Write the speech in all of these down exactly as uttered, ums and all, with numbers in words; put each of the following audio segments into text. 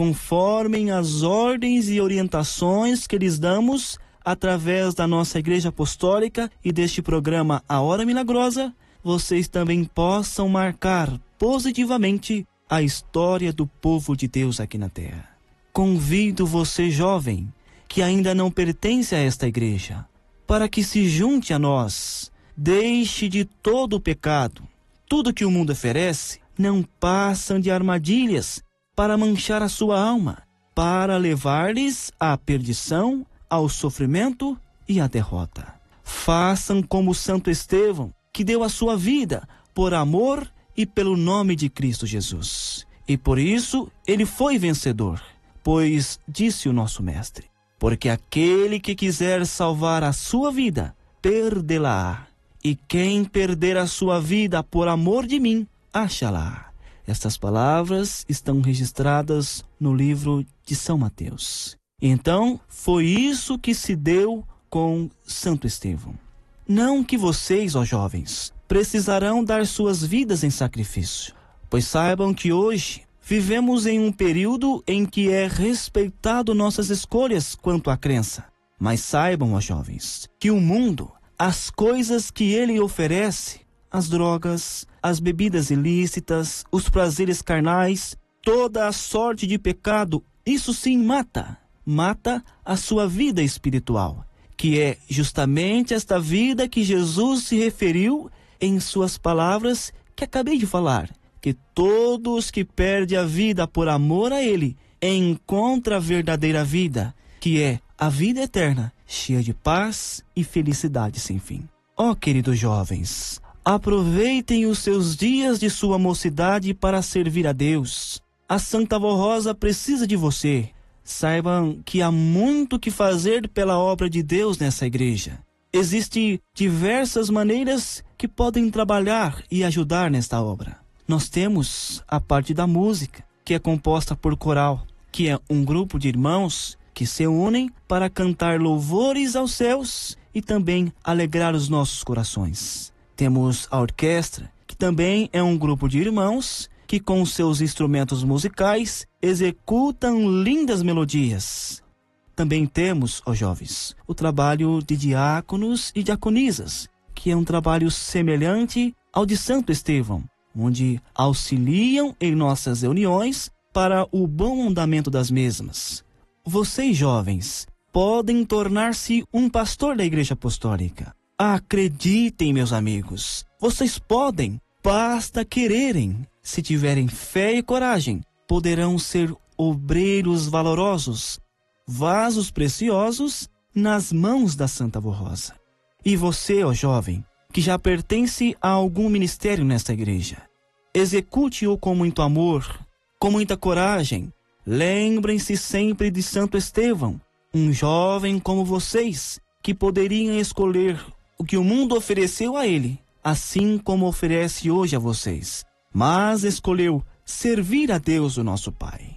conforme as ordens e orientações que lhes damos através da nossa Igreja Apostólica e deste programa A Hora Milagrosa, vocês também possam marcar positivamente a história do povo de Deus aqui na Terra. Convido você, jovem, que ainda não pertence a esta igreja, para que se junte a nós. Deixe de todo o pecado. Tudo que o mundo oferece não passam de armadilhas para manchar a sua alma, para levar-lhes à perdição, ao sofrimento e à derrota. Façam como Santo Estevão, que deu a sua vida por amor e pelo nome de Cristo Jesus. E por isso ele foi vencedor, pois disse o nosso mestre: porque aquele que quiser salvar a sua vida, perdê-la-á. E quem perder a sua vida por amor de mim, achará. Estas palavras estão registradas no livro de São Mateus. Então, foi isso que se deu com Santo Estevão. Não que vocês, ó jovens, precisarão dar suas vidas em sacrifício, pois saibam que hoje vivemos em um período em que é respeitado nossas escolhas quanto à crença. Mas saibam, ó jovens, que o mundo, as coisas que ele oferece, as drogas, as bebidas ilícitas, os prazeres carnais, toda a sorte de pecado, isso sim mata. Mata a sua vida espiritual, que é justamente esta vida que Jesus se referiu em suas palavras que acabei de falar, que todos que perdem a vida por amor a Ele encontram a verdadeira vida, que é a vida eterna, cheia de paz e felicidade sem fim. Ó, queridos jovens, aproveitem os seus dias de sua mocidade para servir a Deus. A Santa Vó Rosa precisa de você. Saibam que há muito que fazer pela obra de Deus nessa igreja. Existem diversas maneiras que podem trabalhar e ajudar nesta obra. Nós temos a parte da música, que é composta por coral, que é um grupo de irmãos que se unem para cantar louvores aos céus e também alegrar os nossos corações. Temos a orquestra, que também é um grupo de irmãos que com seus instrumentos musicais executam lindas melodias. Também temos, ó jovens, o trabalho de diáconos e diaconisas, que é um trabalho semelhante ao de Santo Estevão, onde auxiliam em nossas reuniões para o bom andamento das mesmas. Vocês, jovens, podem tornar-se um pastor da Igreja Apostólica. Acreditem, meus amigos, vocês podem, basta quererem. Se tiverem fé e coragem, poderão ser obreiros valorosos, vasos preciosos nas mãos da Santa Vó Rosa. E você, ó jovem, que já pertence a algum ministério nesta igreja, execute-o com muito amor, com muita coragem. Lembrem-se sempre de Santo Estevão, um jovem como vocês, que poderiam escolher o que o mundo ofereceu a ele, assim como oferece hoje a vocês, mas escolheu servir a Deus, o nosso Pai.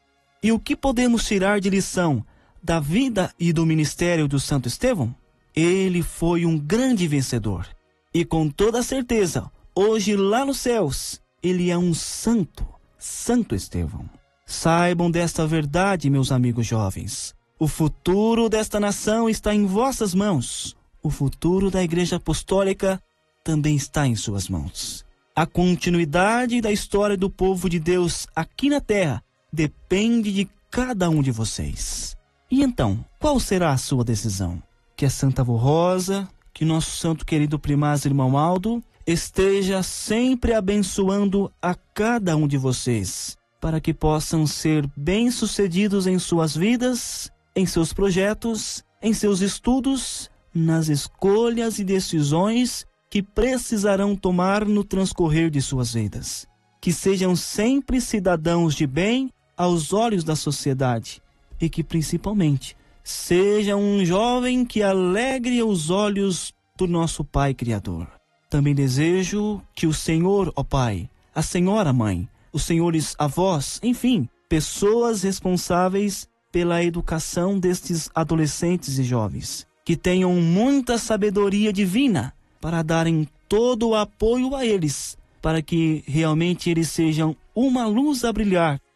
E o que podemos tirar de lição da vida e do ministério do Santo Estevão? Ele foi um grande vencedor. E com toda certeza, hoje lá nos céus, ele é um santo, Santo Estevão. Saibam desta verdade, meus amigos jovens. O futuro desta nação está em vossas mãos. O futuro da Igreja Apostólica também está em suas mãos. A continuidade da história do povo de Deus aqui na Terra depende de cada um de vocês. E então, qual será a sua decisão? Que a Santa Vó Rosa, que nosso santo querido primaz irmão Aldo, esteja sempre abençoando a cada um de vocês, para que possam ser bem-sucedidos em suas vidas, em seus projetos, em seus estudos, nas escolhas e decisões que precisarão tomar no transcorrer de suas vidas. Que sejam sempre cidadãos de bem aos olhos da sociedade e que, principalmente, seja um jovem que alegre os olhos do nosso Pai Criador. Também desejo que o Senhor, ó Pai, a Senhora Mãe, os senhores avós, enfim, pessoas responsáveis pela educação destes adolescentes e jovens, que tenham muita sabedoria divina para darem todo o apoio a eles, para que realmente eles sejam uma luz a brilhar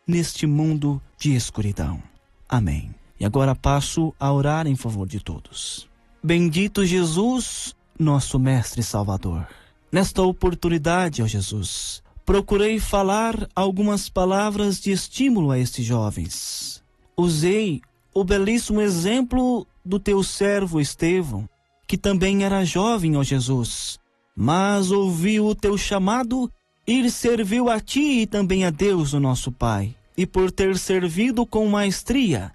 neste mundo de escuridão. Amém. E agora passo a orar em favor de todos. Bendito Jesus, nosso Mestre e Salvador. Nesta oportunidade, ó Jesus, procurei falar algumas palavras de estímulo a estes jovens. Usei o belíssimo exemplo do teu servo Estevão, que também era jovem, ó Jesus, mas ouviu o teu chamado e serviu a ti e também a Deus, o nosso Pai. E por ter servido com maestria,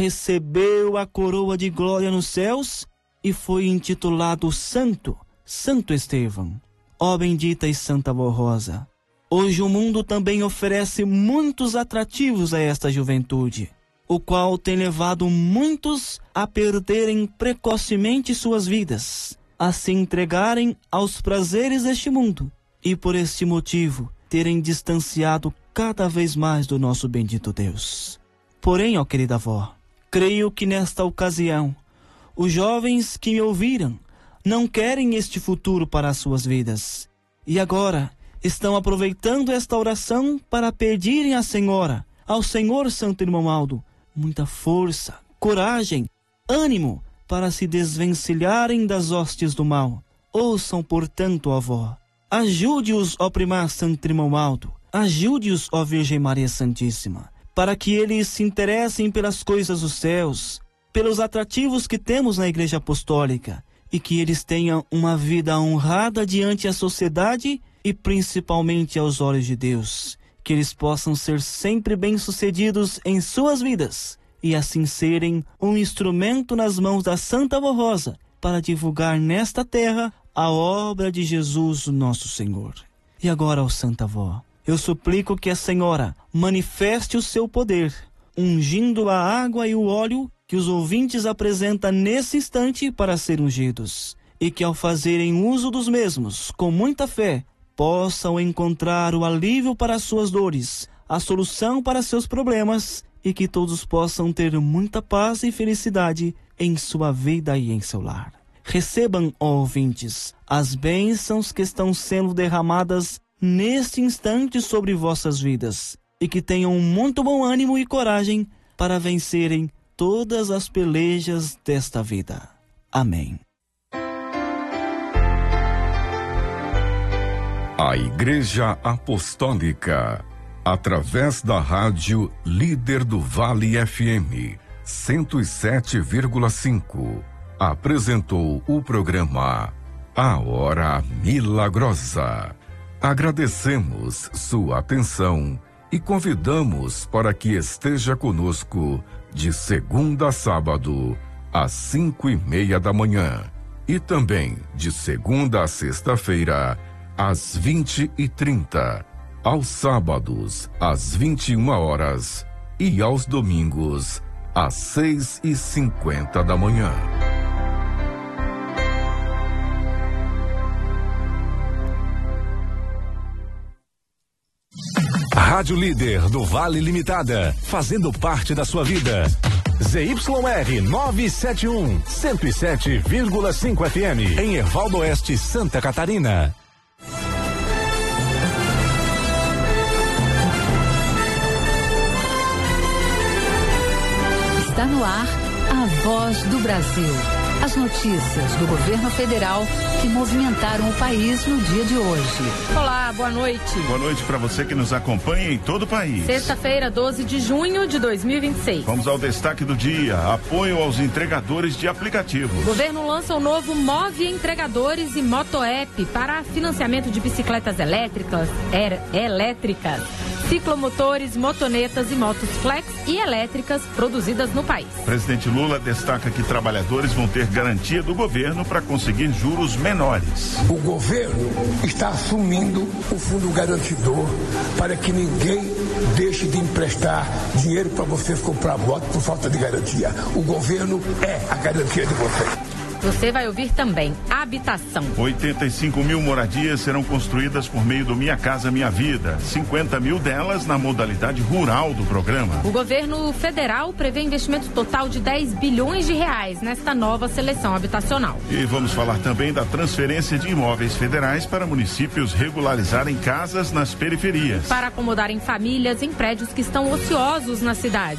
recebeu a coroa de glória nos céus e foi intitulado Santo, Santo Estevão. Ó bendita e santa Vó Rosa, hoje o mundo também oferece muitos atrativos a esta juventude, o qual tem levado muitos a perderem precocemente suas vidas, a se entregarem aos prazeres deste mundo e por este motivo terem distanciado cada vez mais do nosso bendito Deus. Porém, ó querida avó, creio que nesta ocasião, os jovens que me ouviram não querem este futuro para as suas vidas. E agora estão aproveitando esta oração para pedirem à Senhora, ao Senhor Santo Irmão Aldo, muita força, coragem, ânimo para se desvencilharem das hostes do mal. Ouçam, portanto, ó avó, ajude-os, ó Primaz Santo Irmão Aldo, ajude-os, ó Virgem Maria Santíssima, para que eles se interessem pelas coisas dos céus, pelos atrativos que temos na Igreja Apostólica, e que eles tenham uma vida honrada diante da sociedade e principalmente aos olhos de Deus, que eles possam ser sempre bem-sucedidos em suas vidas, e assim serem um instrumento nas mãos da Santa Vó Rosa, para divulgar nesta terra a obra de Jesus, o nosso Senhor. E agora, ó Santa Vó, eu suplico que a Senhora manifeste o seu poder, ungindo a água e o óleo que os ouvintes apresentam nesse instante para serem ungidos, e que ao fazerem uso dos mesmos, com muita fé, possam encontrar o alívio para as suas dores, a solução para seus problemas, e que todos possam ter muita paz e felicidade em sua vida e em seu lar. Recebam, ó ouvintes, as bênçãos que estão sendo derramadas neste instante sobre vossas vidas, e que tenham muito bom ânimo e coragem para vencerem todas as pelejas desta vida. Amém. A Igreja Apostólica, através da rádio Líder do Vale F M cento e sete vírgula cinco, apresentou o programa A Hora Milagrosa. Agradecemos sua atenção e convidamos para que esteja conosco de segunda a sábado, às cinco e meia da manhã, e também de segunda a sexta-feira, às vinte e trinta, aos sábados, às vinte e uma horas, e aos domingos, às seis e cinquenta da manhã. Rádio Líder do Vale Limitada, fazendo parte da sua vida. Z Y R novecentos e setenta e um, cento e sete vírgula cinco F M, em Ervaldo Oeste, Santa Catarina. Está no ar a Voz do Brasil. As notícias do governo federal que movimentaram o país no dia de hoje. Olá, boa noite. Boa noite para você que nos acompanha em todo o país. Sexta-feira, doze de junho de dois mil e vinte e seis. Vamos ao destaque do dia. Apoio aos entregadores de aplicativos. O governo lança o novo Move Entregadores e Motoapp para financiamento de bicicletas elétricas, er, elétricas, ciclomotores, motonetas e motos flex e elétricas produzidas no país. O presidente Lula destaca que trabalhadores vão ter garantia do governo para conseguir juros menores. O governo está assumindo o fundo garantidor para que ninguém deixe de emprestar dinheiro para vocês comprar moto por falta de garantia. O governo é a garantia de vocês. Você vai ouvir também habitação. oitenta e cinco mil moradias serão construídas por meio do Minha Casa Minha Vida. cinquenta mil delas na modalidade rural do programa. O governo federal prevê investimento total de dez bilhões de reais nesta nova seleção habitacional. E vamos falar também da transferência de imóveis federais para municípios regularizarem casas nas periferias. Para acomodarem famílias em prédios que estão ociosos na cidade.